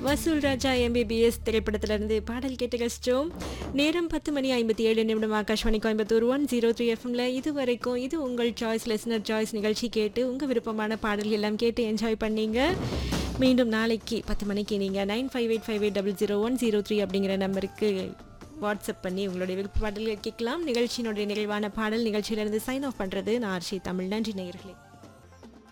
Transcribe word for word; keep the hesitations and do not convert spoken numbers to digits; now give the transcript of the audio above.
வசூல் ராஜா எம்பிபிஎஸ் திரைப்படத்திலிருந்து பாடல் கேட்டு கஷ்டம். நேரம் பத்து மணி ஐம்பத்தி ஏழு நிமிடம். Akashvani Coimbatore one zero three எஃப்எம்ல இது வரைக்கும் இது உங்கள் சாய்ஸ் லிசனர் சாய்ஸ் நிகழ்ச்சி கேட்டு உங்கள் விருப்பமான பாடல்கள் எல்லாம் கேட்டு என்ஜாய் பண்ணீங்க. மீண்டும் நாளைக்கு பத்து மணிக்கு நீங்கள் nine five eight five eight double zero one zero three அப்படிங்கிற நம்பருக்கு வாட்ஸ்அப் பண்ணி உங்களுடைய விருப்ப பாடல்கள் கேட்கலாம். நிகழ்ச்சியினுடைய நிறைவான பாடல் நிகழ்ச்சியிலிருந்து சைன் ஆஃப் பண்ணுறது நான் ஆர்ஷி தமிழ். நன்றி நேயர்களே.